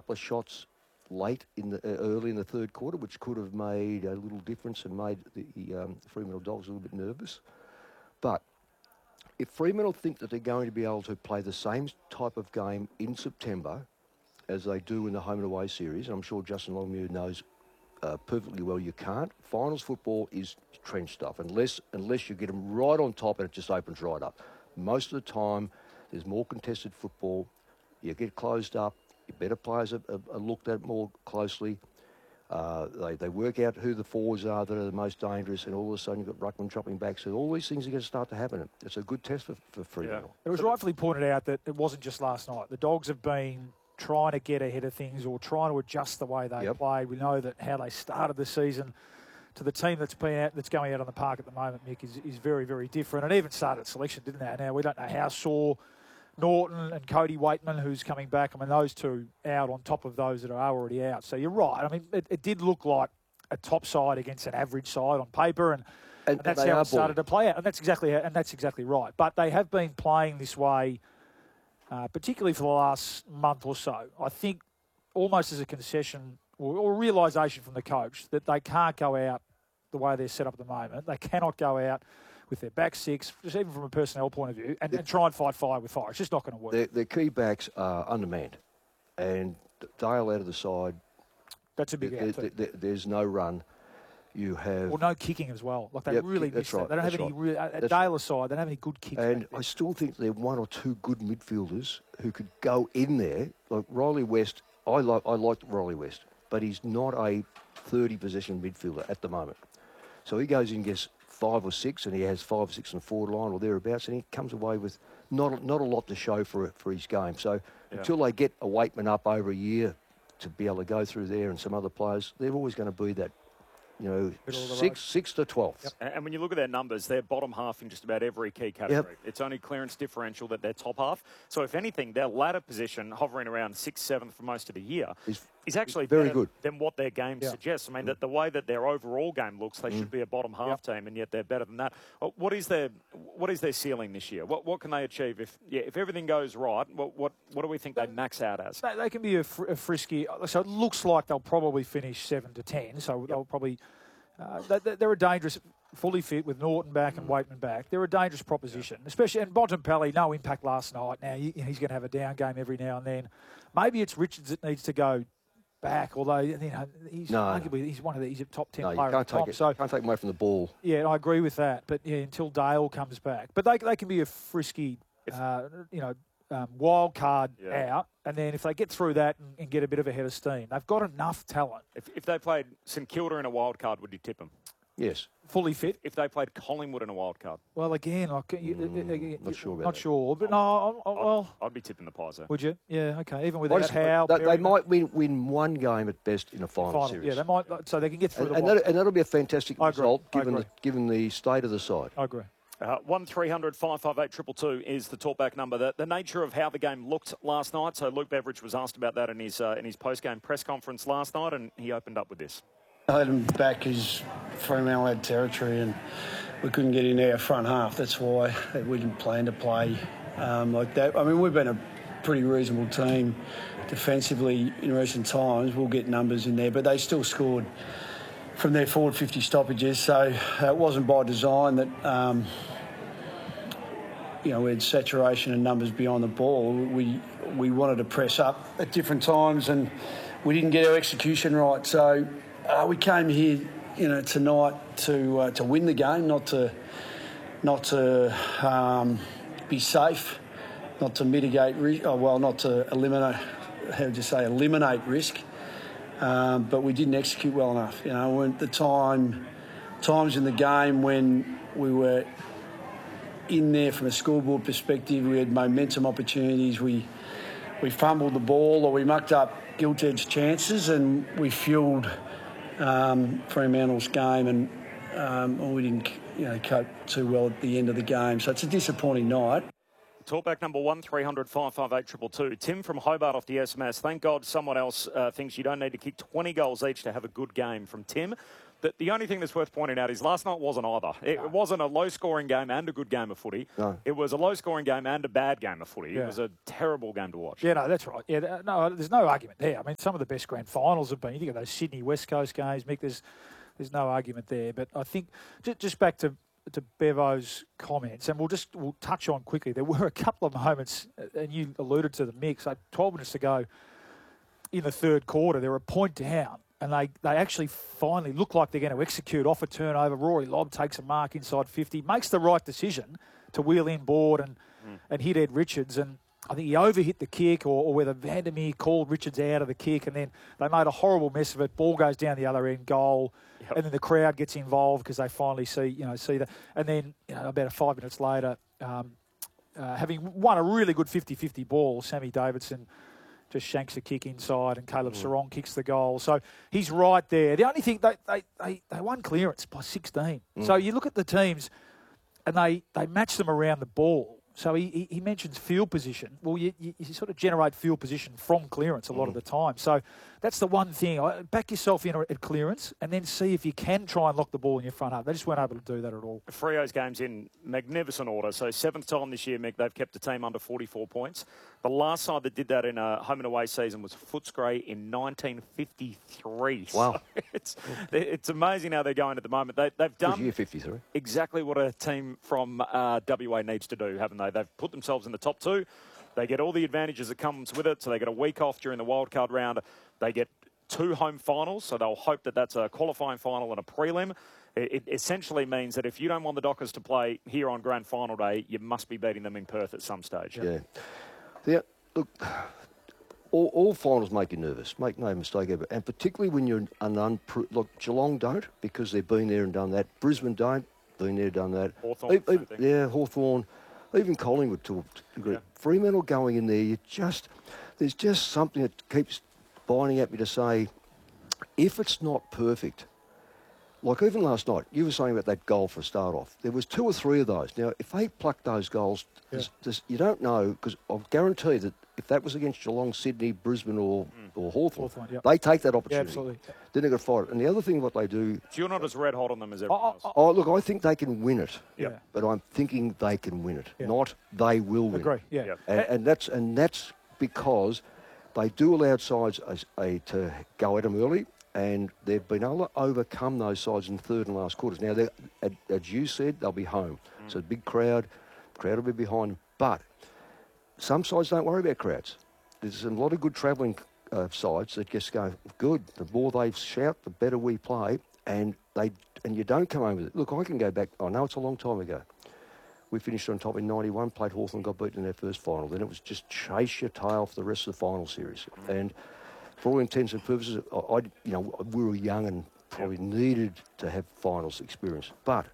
couple of shots late in the early in the third quarter, which could have made a little difference and made the Fremantle Dogs a little bit nervous. But if Fremantle think that they're going to be able to play the same type of game in September as they do in the home and away series, and I'm sure Justin Longmuir knows perfectly well you can't. Finals football is trench stuff unless you get them right on top and it just opens right up. Most of the time, there's more contested football. You get closed up. Your better players are looked at more closely. They work out who the forwards are that are the most dangerous, and all of a sudden you've got ruckman dropping back. So all these things are going to start to happen. It's a good test for Fremantle. Yeah. It was rightfully pointed out that it wasn't just last night. The Dogs have been trying to get ahead of things or trying to adjust the way they play. We know that how they started the season to the team that's going out on the park at the moment, Mick, is very, very different. And even started selection, didn't they? Now, we don't know how sore Norton and Cody Waitman, who's coming back. I mean, those two out on top of those that are already out. So you're right. I mean, it did look like a top side against an average side on paper, and that's how it started to play out. And that's exactly right. But they have been playing this way, particularly for the last month or so. I think almost as a concession or realisation from the coach that they can't go out the way they're set up at the moment. They cannot go out with their back six, just even from a personnel point of view, and try and fight fire with fire. It's just not going to work. Their key backs are undermanned, and Dale out of the side. That's a big out too. There's no run. You have... Well, no kicking as well. Like, they really miss that. They don't have any... At Dale aside, they don't have any good kicks. And I still think there are one or two good midfielders who could go in there. Like Riley West, I like Riley West, but he's not a 30-possession midfielder at the moment. So he goes in and gets 5 or 6, and he has 5 or 6 in the forward line or thereabouts, and he comes away with not a lot to show for his game. So until they get a Waitman up over a year to be able to go through there and some other players, they're always going to be that, 6 to 12. Yep. And when you look at their numbers, they're bottom half in just about every key category. It's only clearance differential that they're top half. So if anything, their ladder position, hovering around 6th, 7th for most of the year, is actually very better good than what their game suggests. I mean, that the way that their overall game looks, they should be a bottom half team, and yet they're better than that. What is their ceiling this year? What can they achieve if everything goes right? What do we think they max out as? They can be a frisky. So it looks like they'll probably finish 7 to 10. So they'll probably. They're a dangerous, fully fit with Norton back and Waitman back. They're a dangerous proposition, especially. And Bontempelli, no impact last night. Now he's going to have a down game every now and then. Maybe it's Richards that needs to go back, although he's arguably he's a top 10 player at the top. So can't take him away from the ball. Yeah, I agree with that. But until Dale comes back, but they can be a frisky, wild card out, and then if they get through that and get a bit of a head of steam, they've got enough talent. If they played St Kilda in a wild card, would you tip them? Yes. Fully fit. If they played Collingwood in a wild card? Well, again, not sure about not that. sure, but no. I'd be tipping the Pies there. Would you? Yeah, okay. Even with that, how they might win one game at best in a final series. Yeah, they might. So they can get through. And that'll be a fantastic result given the state of the side. I agree. 1300 558 222 is the talkback number. The nature of how the game looked last night. So Luke Beveridge was asked about that in his post-game press conference last night, and he opened up with this. I had him back as Fremantle had territory, and we couldn't get in our front half. That's why we didn't plan to play like that. I mean, we've been a pretty reasonable team defensively in recent times. We'll get numbers in there, but they still scored from their forward 50 stoppages. So it wasn't by design that we had saturation and numbers beyond the ball. We wanted to press up at different times, and we didn't get our execution right. So we came here, tonight to win the game, not to be safe, not to mitigate risk. Not to eliminate. How would you say eliminate risk? But we didn't execute well enough. When the times in the game when we were in there from a scoreboard perspective, we had momentum opportunities. We fumbled the ball or we mucked up gilt-edged chances, and we fueled Fremantle's game, and we didn't cope too well at the end of the game. So it's a disappointing night. Talkback number 1300 558 222. Tim from Hobart off the SMS. Thank God someone else thinks you don't need to kick 20 goals each to have a good game. From Tim. The only thing that's worth pointing out is last night wasn't either. It wasn't a low-scoring game and a good game of footy. No. It was a low-scoring game and a bad game of footy. It was a terrible game to watch. Yeah, no, that's right. Yeah, no, there's no argument there. I mean, some of the best grand finals have been. You think of those Sydney West Coast games, Mick. There's no argument there. But I think just back to Bevo's comments, and we'll touch on quickly. There were a couple of moments, and you alluded to the mix. 12 minutes to go in the third quarter, they were a point down. And they actually finally look like they're going to execute off a turnover. Rory Lobb takes a mark inside 50, makes the right decision to wheel inboard and hit Ed Richards. And I think he overhit the kick, or whether Vandermeer called Richards out of the kick, and then they made a horrible mess of it. Ball goes down the other end, goal, and then the crowd gets involved because they finally see that. And then about 5 minutes later, having won a really good 50-50 ball, Sammy Davidson just shanks a kick inside, and Caleb Sarong kicks the goal. So he's right there. The only thing, they won clearance by 16. So you look at the teams, and they match them around the ball. So he mentions field position. Well, you sort of generate field position from clearance a lot of the time. So that's the one thing. Back yourself in at clearance and then see if you can try and lock the ball in your front half. They just weren't able to do that at all. Freo's games in magnificent order. So 7th time this year, Mick, they've kept the team under 44 points. The last side that did that in a home and away season was Footscray in 1953. Wow. So it's amazing how they're going at the moment. They've done year 53. exactly what a team from WA needs to do, haven't they? They've put themselves in the top 2. They get all the advantages that comes with it. So they get a week off during the wildcard round. They get 2 home finals. So they'll hope that that's a qualifying final and a prelim. It essentially means that if you don't want the Dockers to play here on grand final day, you must be beating them in Perth at some stage. Yeah. Look, all finals make you nervous. Make no mistake about it. And particularly when you're look, Geelong don't, because they've been there and done that. Brisbane don't, been there, done that. Hawthorn. Hawthorn. Even Collingwood to a degree. Fremantle going in there, there's just something that keeps binding at me to say, if it's not perfect, like even last night, you were saying about that goal for a start off. There was 2 or 3 of those. Now, if they pluck those goals, you don't know, because I'll guarantee that if that was against Geelong, Sydney, Brisbane or Hawthorn, they take that opportunity. Yeah, absolutely. Then they've got to fight it. And the other thing what they do... So you're not as red hot on them as everyone else? Oh, look, I think they can win it. Yeah. But I'm thinking they can win it, not they will win Agree, it. And that's because they do allow sides to go at them early, and they've been able to overcome those sides in third and last quarters. Now, as you said, they'll be home. So a big crowd will be behind them. But some sides don't worry about crowds. There's a lot of good travelling sides that just go, good, the more they shout, the better we play, and you don't come home with it. Look, I can go back, I know it's a long time ago. We finished on top in 91, played Hawthorn, got beaten in their first final. Then it was just chase your tail for the rest of the final series. And for all intents and purposes, we were young and probably needed to have finals experience. But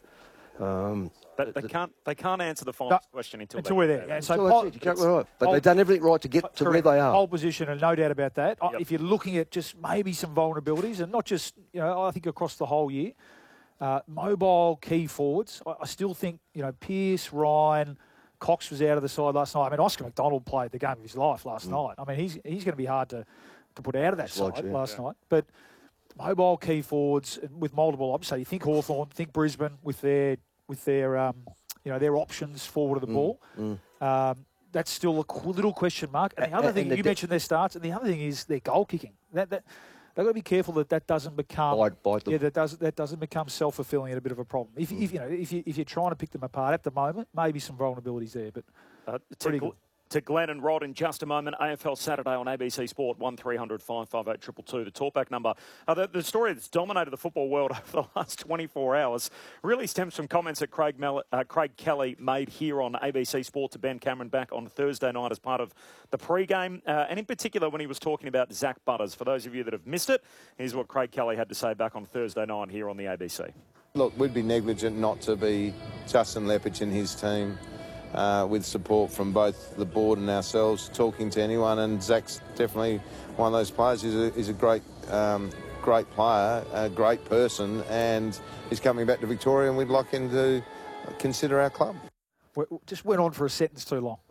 they can't answer the finals question until we're there. Yeah, but they've done everything right to get to where they are. Pole position, and no doubt about that. If you're looking at just maybe some vulnerabilities, and not just, I think across the whole year, mobile key forwards. I still think, Pearce, Ryan, Cox was out of the side last night. I mean, Oscar McDonald played the game of his life last night. I mean, he's going to be hard to put out of that side last night. But mobile key forwards with multiple options. So you think Hawthorn, think Brisbane with their their options forward of the ball. That's still a little question mark. And the other thing, you mentioned their starts, and the other thing is their goal kicking. They've got to be careful that doesn't become that doesn't become self-fulfilling and a bit of a problem. If you're trying to pick them apart at the moment, maybe some vulnerabilities there, but pretty good. To Glenn and Rod in just a moment. AFL Saturday on ABC Sport, 1300 558 222, the talkback number. The story that's dominated the football world over the last 24 hours really stems from comments that Craig Kelly made here on ABC Sport to Ben Cameron back on Thursday night as part of the pre-game, and in particular when he was talking about Zach Butters. For those of you that have missed it, here's what Craig Kelly had to say back on Thursday night here on the ABC. Look, we'd be negligent not to be Justin Lepage and his team. With support from both the board and ourselves, talking to anyone, and Zach's definitely one of those players. He's a great player, a great person, and he's coming back to Victoria, and we'd like him to consider our club. Just went on for a sentence too long.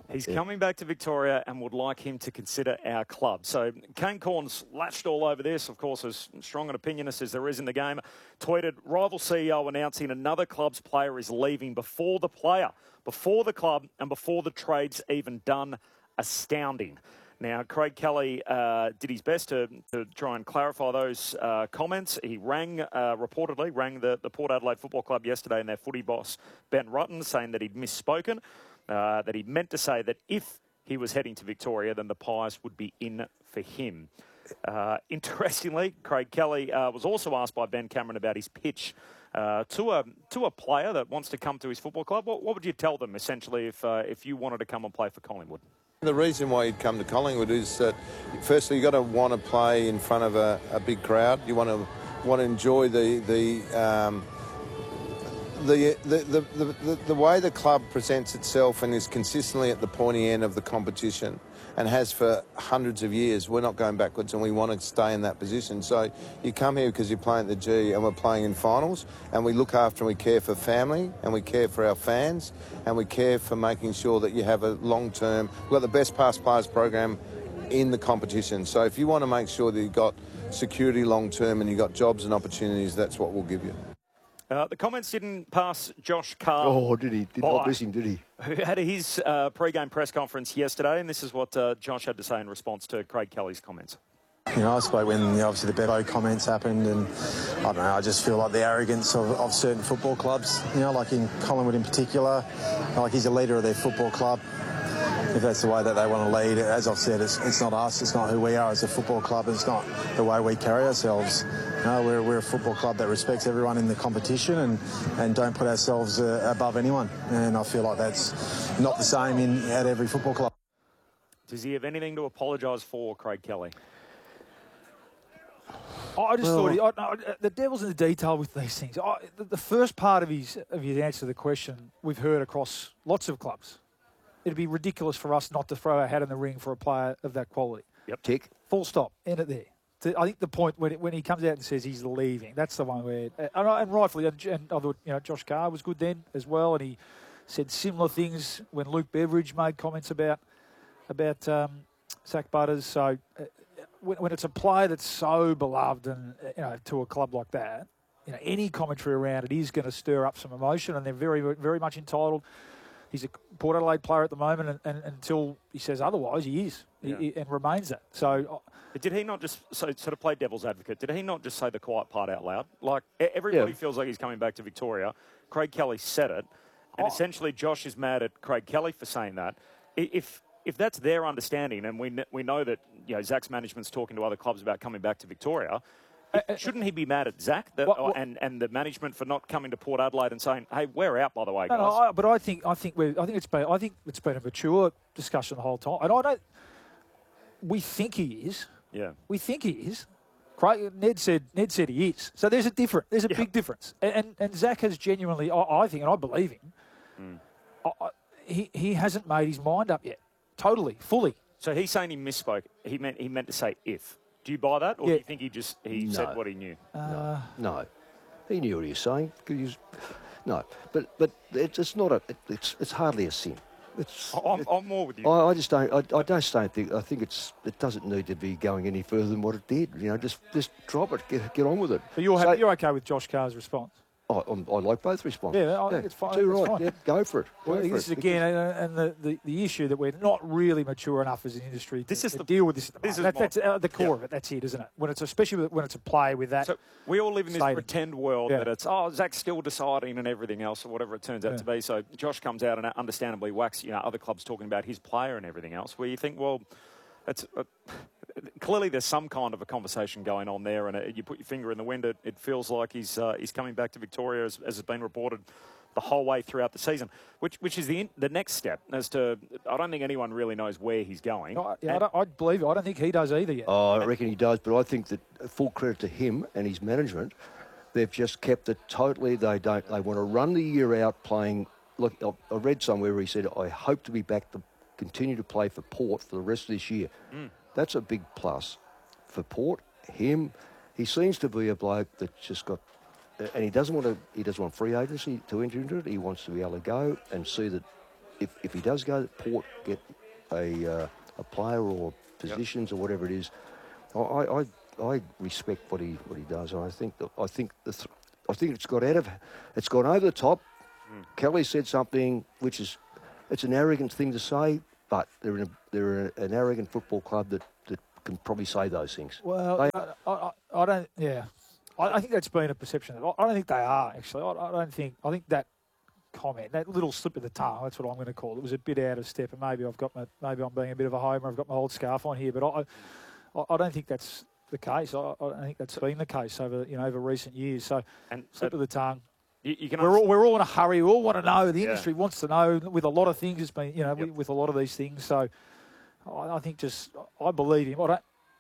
He's coming back to Victoria and would like him to consider our club. So Kane Cornes latched all over this, of course, as strong an opinionist as there is in the game. Tweeted, rival CEO announcing another club's player is leaving before the player, before the club and before the trade's even done. Astounding. Now, Craig Kelly did his best to try and clarify those comments. He reportedly rang the Port Adelaide Football Club yesterday and their footy boss, Ben Rutten, saying that he'd misspoken. That he meant to say that if he was heading to Victoria, then the Pies would be in for him. Interestingly, Craig Kelly was also asked by Ben Cameron about his pitch to a player that wants to come to his football club. What would you tell them, essentially, if you wanted to come and play for Collingwood? The reason why you'd come to Collingwood is that, firstly, you've got to want to play in front of a big crowd. You want to enjoy the way the club presents itself and is consistently at the pointy end of the competition and has for hundreds of years. We're not going backwards and we want to stay in that position. So you come here because you're playing at the G and we're playing in finals and we look after and we care for family and we care for our fans and we care for making sure that you have a long-term... We've got the best past players program in the competition. So if you want to make sure that you've got security long-term and you've got jobs and opportunities, that's what we'll give you. The comments didn't pass Josh Carr. Oh, did he? Did not miss him, did he? Who had his pre-game press conference yesterday, and this is what Josh had to say in response to Craig Kelly's comments. You know, I spoke when obviously the Bevo comments happened, and I don't know, I just feel like the arrogance of certain football clubs, you know, like in Collingwood in particular, like he's a leader of their football club. If that's the way that they want to lead, as I've said, it's not us, it's not who we are as a football club, it's not the way we carry ourselves. No, we're a football club that respects everyone in the competition and don't put ourselves above anyone. And I feel like that's not the same at every football club. Does he have anything to apologise for, Craig Kelly? I just thought the devil's in the detail with these things. The first part of his answer to the question we've heard across lots of clubs. It'd be ridiculous for us not to throw our hat in the ring for a player of that quality. Yep. Tick. Full stop. End it there. I think the point when he comes out and says he's leaving, that's the one where, and rightfully, and I thought Josh Carr was good then as well, and he said similar things when Luke Beveridge made comments about Zach Butters. So when it's a player that's so beloved and to a club like that, any commentary around it is going to stir up some emotion, and they're very, very much entitled. He's a Port Adelaide player at the moment, and until he says otherwise, he is, and remains that. So, but did he not just sort of play devil's advocate? Did he not just say the quiet part out loud? Like everybody feels like he's coming back to Victoria. Craig Kelly said it, and essentially Josh is mad at Craig Kelly for saying that. If that's their understanding, and we know that Zach's management's talking to other clubs about coming back to Victoria. Shouldn't he be mad at Zach and the management for not coming to Port Adelaide and saying, "Hey, we're out, by the way, guys"? No, but I think it's been a mature discussion the whole time, and we think he is. Yeah, we think he is. Ned said he is. So there's a big difference, and Zach has genuinely, I think, and I believe him. He hasn't made his mind up yet, totally, fully. So he's saying he misspoke. He meant to say if. Do you buy that, or do you think he said what he knew? No, he knew what he was saying. No, but it's not it's hardly a sin. I'm more with you. I just don't. I don't think. I think it doesn't need to be going any further than what it did. Just drop it. Get on with it. But you're okay with Josh Carr's response? I like both responses. Yeah, I think it's fine. Too right. Fine. Yeah, go for it. This is again, and the issue that we're not really mature enough as an industry to deal with this. That's the core of it. That's it, isn't it? Especially when it's a play with that. So we all live in this pretend world that it's Zach's still deciding and everything else or whatever it turns out to be. So Josh comes out and understandably whacks other clubs talking about his player and everything else. Where you think, well, it's. Clearly, there's some kind of a conversation going on there, and you put your finger in the wind. It feels like he's coming back to Victoria, as has been reported the whole way throughout the season, which is the next step. As to, I don't think anyone really knows where he's going. I believe it. I don't think he does either yet. I reckon he does, but I think that full credit to him and his management. They've just kept it totally. They want to run the year out playing. Look, I read somewhere where he said, "I hope to be back to continue to play for Port for the rest of this year." That's a big plus for Port. Him, he seems to be a bloke that just got, and he doesn't want free agency to enter into it. He wants to be able to go and see that if he does go to Port, get a player or positions or whatever it is, I respect what he does. And I think it's got over the top. Kelly said something which is, it's an arrogant thing to say, but they're an arrogant football club that can probably say those things. Well, I don't. Yeah, I think that's been a perception. I don't think they are actually. I think that comment, that little slip of the tongue, that's what I'm going to call it, was a bit out of step, and maybe I'm being a bit of a homer. I've got my old scarf on here, but I don't think that's the case. I think that's been the case over recent years. So, and slip of the tongue. We're all in a hurry. We all want to know. The industry wants to know. With a lot of things, it's been with a lot of these things. So, I think I believe him.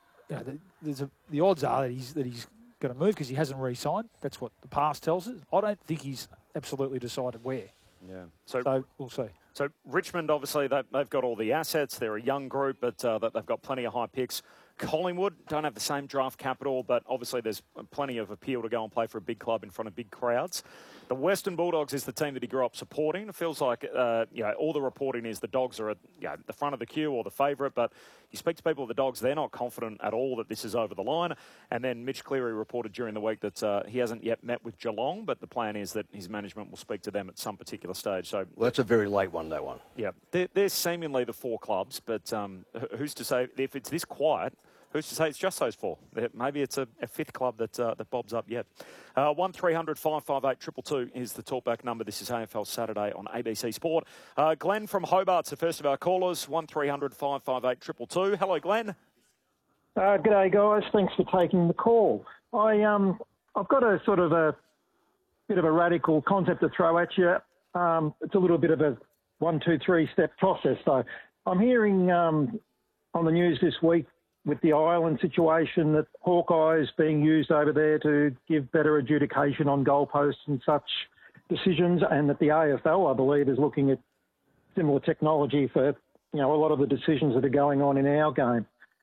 The odds are that he's going to move because he hasn't re-signed. That's what the past tells us. I don't think he's absolutely decided where. Yeah. So we'll see. So Richmond, obviously, they've got all the assets. They're a young group, but they've got plenty of high picks. Collingwood don't have the same draft capital, but obviously there's plenty of appeal to go and play for a big club in front of big crowds. The Western Bulldogs is the team that he grew up supporting. It feels like all the reporting is the Dogs are at the front of the queue or the favourite, but you speak to people at the Dogs, they're not confident at all that this is over the line. And then Mitch Cleary reported during the week that he hasn't yet met with Geelong, but the plan is that his management will speak to them at some particular stage. So that's a very late one, that one. Yeah, they're seemingly the four clubs, but who's to say if it's this quiet? Who's to say it's just those four? Maybe it's a fifth club that bobs up yet. 1300 558 222 is the talkback number. This is AFL Saturday on ABC Sport. Glenn from Hobart's the first of our callers. 1300 558 222. Hello, Glenn. G'day, guys. Thanks for taking the call. I've got a sort of a bit of a radical concept to throw at you. It's a little bit of a 1, 2, 3 step process, though. I'm hearing on the news this week with the Ireland situation that Hawkeye is being used over there to give better adjudication on goalposts and such decisions, and that the AFL, I believe, is looking at similar technology for a lot of the decisions that are going on in our game.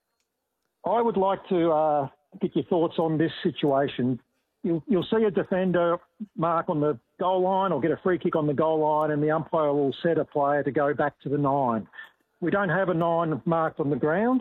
I would like to get your thoughts on this situation. You'll see a defender mark on the goal line or get a free kick on the goal line, and the umpire will set a player to go back to the 9. We don't have a 9 marked on the ground.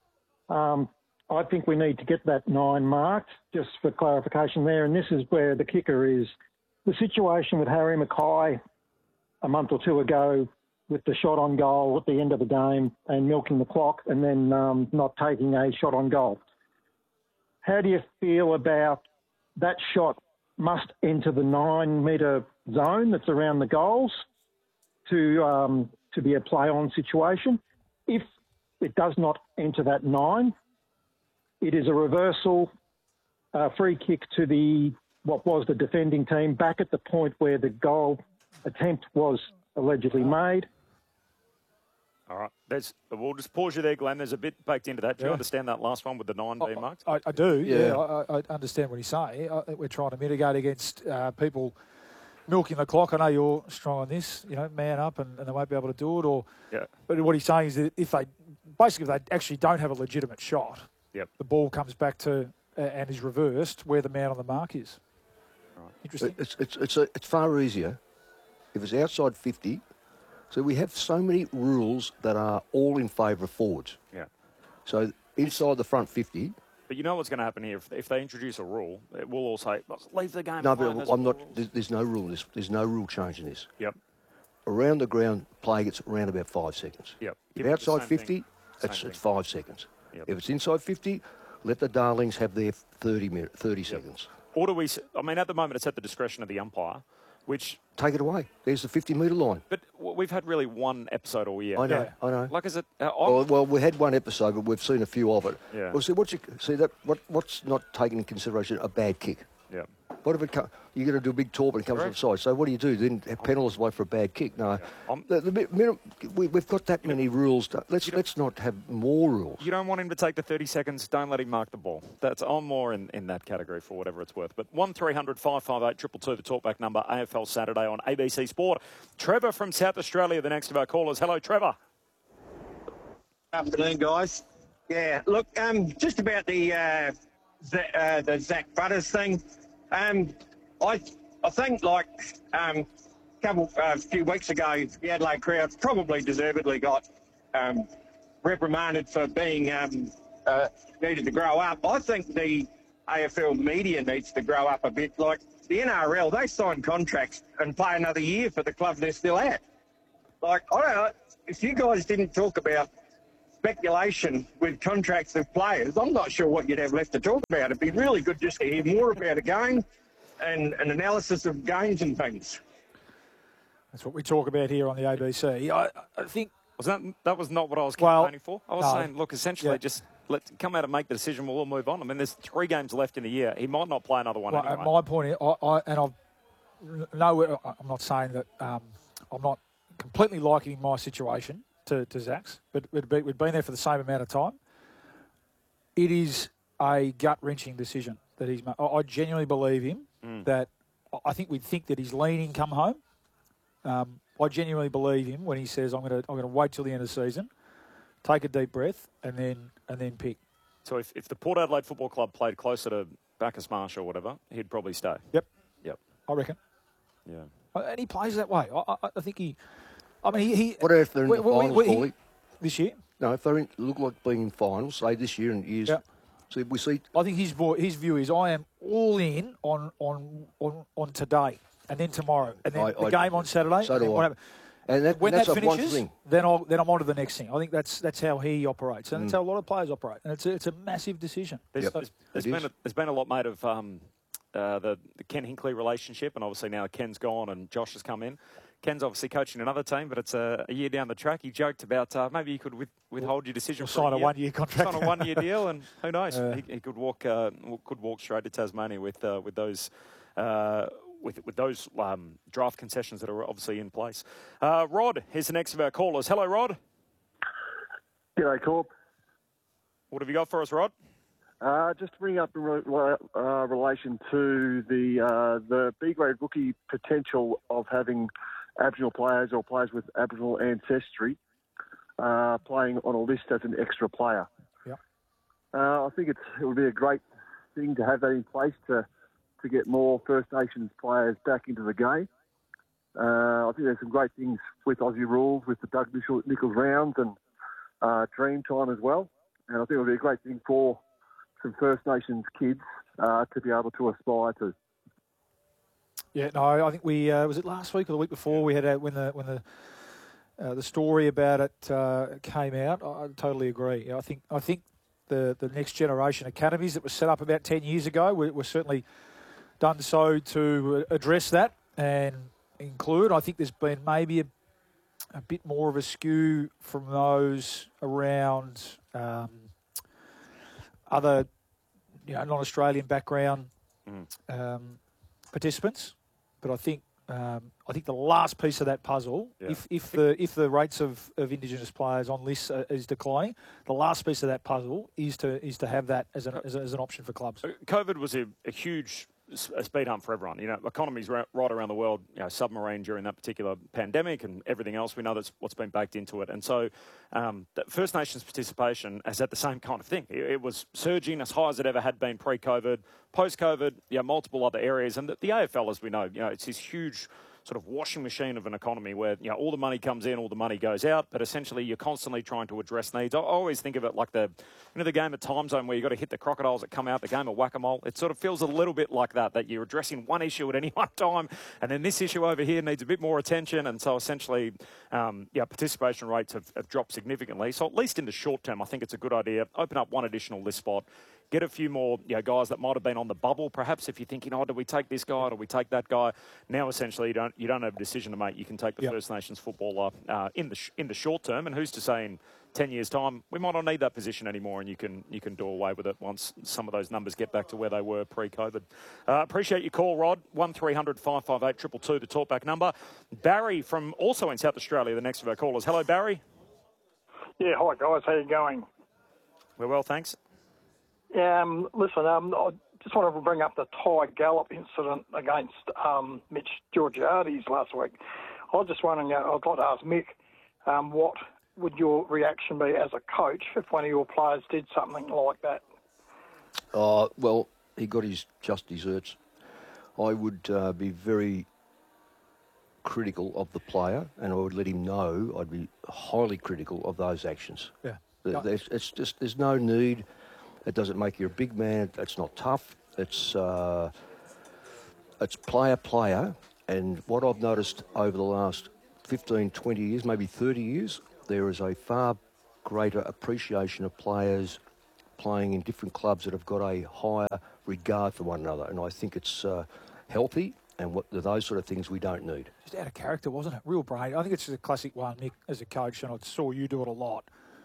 I think we need to get that 9 marked, just for clarification there. And this is where the kicker is. The situation with Harry Mackay a month or two ago with the shot on goal at the end of the game and milking the clock and then not taking a shot on goal. How do you feel about that shot must enter the 9-metre zone that's around the goals to be a play-on situation? If it does not enter that 9, it is a reversal, free kick to what was the defending team back at the point where the goal attempt was allegedly made. All right. We'll just pause you there, Glenn. There's a bit baked into that. Do you understand that last one with the 9 being marked? I do, yeah. I understand what he's saying. We're trying to mitigate against people milking the clock. I know you're strong on this, man up and they won't be able to do it. But what he's saying is that if they actually don't have a legitimate shot, the ball comes back to and is reversed where the man on the mark is. Right. Interesting. It's far easier if it's outside 50. So we have so many rules that are all in favour of forwards. Yeah. So inside the front 50. But you know what's going to happen here? If they introduce a rule, it will all say, leave the game. No, but I'm not. There's no rule. There's no rule change in this. Yep. Around the ground, play gets around about 5 seconds. Yep. If outside 50, it's 5 seconds. Yep. If it's inside 50, let the Darlings have their 30 seconds. Or do we? I mean, at the moment, it's at the discretion of the umpire, which take it away. There's the 50-metre line. But we've had really one episode all year. I know. Like, is it? Well, we had one episode, but we've seen a few of it. Yeah. Well, what's not taken into consideration? A bad kick. Yeah. What if you're going to do a big torp and it comes to the side? So what do you do? Then have penalties away for a bad kick? No. We've got that many rules. Let's not have more rules. You don't want him to take the 30 seconds. Don't let him mark the ball. I'm more in that category for whatever it's worth. But 1300 558 222, the talkback number, AFL Saturday on ABC Sport. Trevor from South Australia, the next of our callers. Hello, Trevor. Afternoon, guys. Yeah, look, just about the Zach Butters thing. I think, a a few weeks ago, the Adelaide crowd probably deservedly got reprimanded for being needed to grow up. I think the AFL media needs to grow up a bit. Like the NRL, they sign contracts and play another year for the club they're still at. Like, I don't know, if you guys didn't talk about speculation with contracts of players, I'm not sure what you'd have left to talk about. It'd be really good just to hear more about a game and an analysis of games and things. That's what we talk about here on the ABC. I think... That was not what I was campaigning for. I was saying, look, essentially just come out and make the decision. We'll all move on. I mean, there's 3 games left in the year. He might not play another one anyway. My point is, I'm not saying that I'm not completely likening my situation to Zach's, but we've been there for the same amount of time. It is a gut-wrenching decision that he's made. I genuinely believe him that I think we'd think that he's leaning come home. I genuinely believe him when he says, I'm going to wait till the end of the season, take a deep breath, and then pick. So if the Port Adelaide Football Club played closer to Bacchus Marsh or whatever, he'd probably stay. Yep. I reckon. Yeah. And he plays that way. I think he... I mean, he... What if they're in the finals, Paulie? This year? No, if they look like being in finals, say this year and years... Yep. So we see... I think his view is, I am all in on today. And then tomorrow, and then the game on Saturday. So do I. And when that finishes, one thing. then I'm on to the next thing. I think that's how he operates, and it's how a lot of players operate. And it's a massive decision. There's been a lot made of the Ken Hinkley relationship, and obviously now Ken's gone and Josh has come in. Ken's obviously coaching another team, but it's a year down the track. He joked about maybe you could withhold your decision for sign a 1 year contract, sign a 1 year deal, and who knows, he could walk straight to Tasmania with those. With those draft concessions that are obviously in place. Rod, here's the next of our callers. Hello, Rod. G'day, Corb. What have you got for us, Rod? Just to bring up in relation to the B-grade rookie potential of having Aboriginal players or players with Aboriginal ancestry playing on a list as an extra player. Yeah. I think it would be a great thing to have that in place to get more First Nations players back into the game. I think there's some great things with Aussie rules, with the Doug Nichols rounds and Dreamtime as well. And I think it would be a great thing for some First Nations kids to be able to aspire to. Yeah, no, I think we was it last week or the week before we had when the story about it came out. I totally agree. I think the next generation academies that were set up about 10 years ago were certainly done so to address that and include. I think there's been maybe a bit more of a skew from those around other, non-Australian background participants. But I think the last piece of that puzzle, if the rates of Indigenous players on lists is declining, the last piece of that puzzle is to have that as an option for clubs. COVID was a huge speed hump for everyone. Economies right around the world, submarine during that particular pandemic and everything else. We know that's what's been baked into it. And so that First Nations participation has had the same kind of thing. It was surging as high as it ever had been pre-COVID, post-COVID, multiple other areas. And the AFL, as we know, it's this huge sort of washing machine of an economy where all the money comes in, all the money goes out, but essentially you're constantly trying to address needs. I always think of it like the game of Time Zone where you've got to hit the crocodiles that come out, the game of whack-a-mole. It sort of feels a little bit like that you're addressing one issue at any one time, and then this issue over here needs a bit more attention, and so essentially, participation rates have dropped significantly. So at least in the short term, I think it's a good idea. Open up one additional list spot. Get a few more guys that might have been on the bubble, perhaps, if you're thinking, do we take this guy, do we take that guy? Now, essentially, you don't have a decision to make. You can take the First Nations footballer in the short term, and who's to say in 10 years' time, we might not need that position anymore, and you can do away with it once some of those numbers get back to where they were pre-COVID. Appreciate your call, Rod. 1300 558 222, the talkback number. Barry from also in South Australia, the next of our callers. Hello, Barry. Yeah, hi, guys. How you going? We're well, thanks. Listen, I just wanted to bring up the Ty Gallop incident against Mitch Georgiades last week. I was just wondering, I'd like to ask Mick, what would your reaction be as a coach if one of your players did something like that? Well, he got his just desserts. I would be very critical of the player, and I would let him know I'd be highly critical of those actions. Yeah. It's just, there's no need. It doesn't make you a big man. It's not tough. It's player. And what I've noticed over the last 15, 20 years, maybe 30 years, there is a far greater appreciation of players playing in different clubs that have got a higher regard for one another. And I think it's healthy, and those sort of things we don't need. Just out of character, wasn't it? Real brain. I think it's just a classic one, Mick, as a coach, and I saw you do it a lot.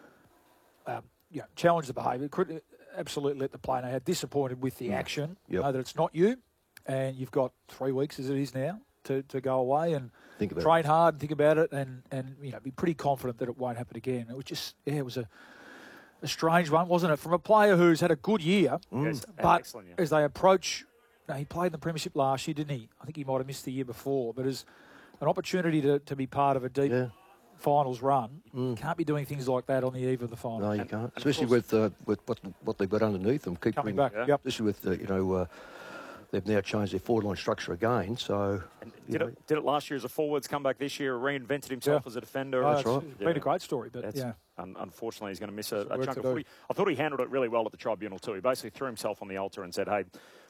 Challenge the behaviour. Absolutely let the player know how disappointed with the action. Yep. Know that it's not you, and you've got 3 weeks, as it is now, to go away and think about train hard and think about it, and be pretty confident that it won't happen again. It was just, it was a strange one, wasn't it? From a player who's had a good year, but excellent year. as they approach, he played in the Premiership last year, didn't he? I think he might have missed the year before, but as an opportunity to be part of a deep finals run, can't be doing things like that on the eve of the final. No, you can't. Especially with what they've got underneath them. Keep coming back. Yep. Especially with they've now changed their forward line structure again. So did it last year as a forwards, come back this year, reinvented himself as a defender. That's right. It's been a great story, but unfortunately he's going to miss a chunk of footy. I thought he handled it really well at the tribunal too. He basically threw himself on the altar and said, "Hey,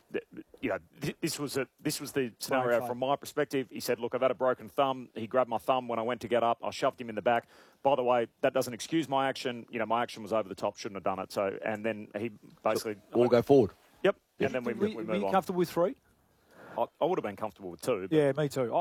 this was the scenario from my perspective." He said, "Look, I've had a broken thumb. He grabbed my thumb when I went to get up. I shoved him in the back. By the way, that doesn't excuse my action. My action was over the top. Shouldn't have done it." So, and then he basically all go forward. Yep. And then we move on. Were you comfortable with 3? I would have been comfortable with 2. But Yeah, me too.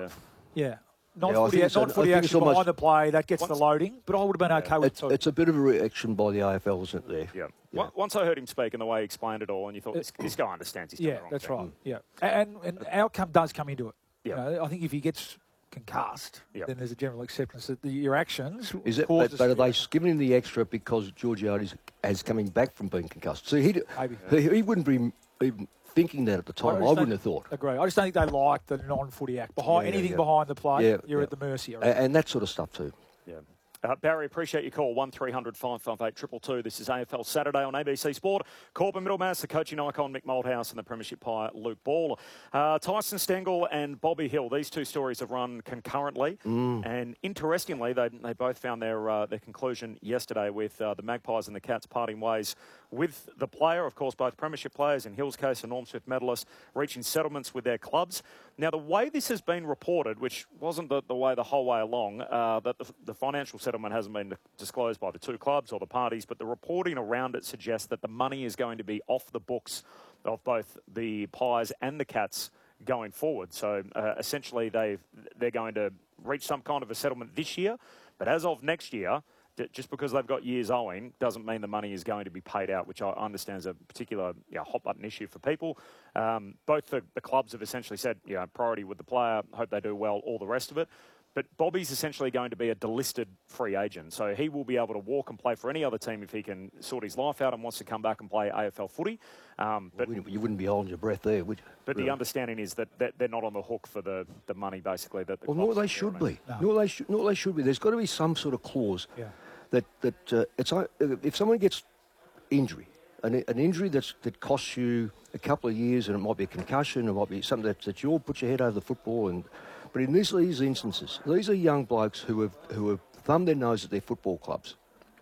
Non-footy action behind the play, that gets the loading, but I would have been okay with 2. It's a bit of a reaction by the AFL, isn't it, there? Yeah. Once I heard him speak and the way he explained it all, and you thought, this guy understands he's done the wrong that's thing. right. Yeah, and outcome does come into it. Yeah. I think if he gets concussed, then there's a general acceptance that your actions is it. But are they giving him the extra because Georgiades is coming back from being concussed? So he wouldn't be even thinking that at the time. I wouldn't have thought. Agree. I just don't think they like the non-footy act. Anything behind the play, you're at the mercy of it. And that sort of stuff too. Yeah. Barry, appreciate your call. 1300 558 222. This is AFL Saturday on ABC Sport. Corbin Middlemass, the coaching icon Mick Malthouse, and the Premiership Pie Luke Ball. Tyson Stengel and Bobby Hill. These two stories have run concurrently, and interestingly, they both found their conclusion yesterday with the Magpies and the Cats parting ways with the player. Of course, both Premiership players, in Hill's case, a Norm Smith medalist, reaching settlements with their clubs. Now, the way this has been reported, which wasn't the way the whole way along, that the financial settlement hasn't been disclosed by the two clubs or the parties, but the reporting around it suggests that the money is going to be off the books of both the Pies and the Cats going forward. So essentially they're going to reach some kind of a settlement this year, but as of next year, just because they've got years owing doesn't mean the money is going to be paid out, which I understand is a particular hot-button issue for people. Both the clubs have essentially said, priority with the player, hope they do well, all the rest of it. But Bobby's essentially going to be a delisted free agent. So he will be able to walk and play for any other team if he can sort his life out and wants to come back and play AFL footy. But you wouldn't be holding your breath there, would you? But the understanding is that they're not on the hook for the money, basically. That the nor they should be. Nor they should be. There's got to be some sort of clause that if someone gets injury, an injury that costs you a couple of years, and it might be a concussion, it might be something that you'll put your head over the football. But in these instances, these are young blokes who have thumbed their nose at their football clubs,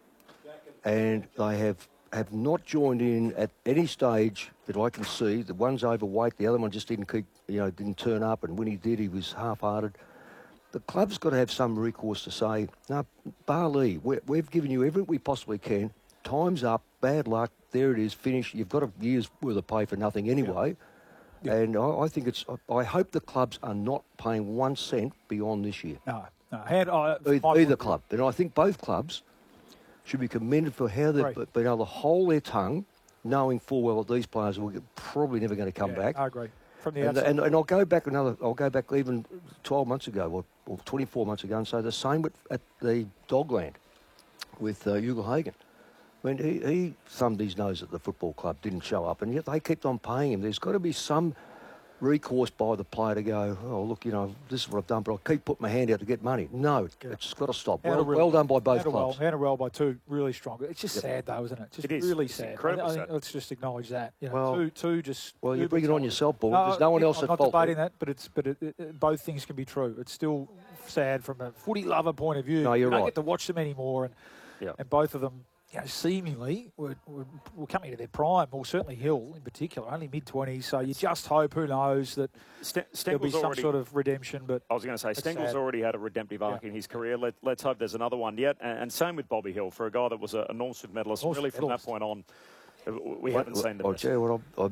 and they have not joined in at any stage that I can see. The one's overweight, the other one just didn't turn up, and when he did, he was half-hearted. The club's got to have some recourse to say, no, Barley, we've given you everything we possibly can. Time's up, bad luck, there it is, finished. You've got a year's worth of pay for nothing anyway. Yeah. And I think I hope the clubs are not paying 1 cent beyond this year. No. Either club. And I think both clubs should be commended for how they've been able to hold their tongue, knowing full well that these players are probably never going to come back. I agree. From the outside. And I'll go back even 12 months ago or 24 months ago and say the same at the Dogland with Hugo Hagen. When he thumbed his nose at the football club, didn't show up, and yet they kept on paying him. There's got to be some recourse by the player to go, oh, look, this is what I've done, but I'll keep putting my hand out to get money. No, it's got to stop. Well done by both clubs. Handled well by two really strong. It's just sad, though, isn't it? Just really sad. Incredibly sad. Let's just acknowledge that. Two just... Well, you bring it on yourself, Paul. There's no one else at fault. I'm not debating that, but both things can be true. It's still sad from a footy lover point of view. No, you're right. You don't get to watch them anymore, and both of them... seemingly were coming to their prime, or certainly Hill in particular, only mid-20s. So you just hope, who knows, that there'll be some sort of redemption. But I was going to say, Stengel's already had a redemptive arc in his career. Let's hope there's another one yet. And same with Bobby Hill, for a guy that was a Norm Smith medalist. Really, from that point on, we haven't seen the best. I'll tell you what,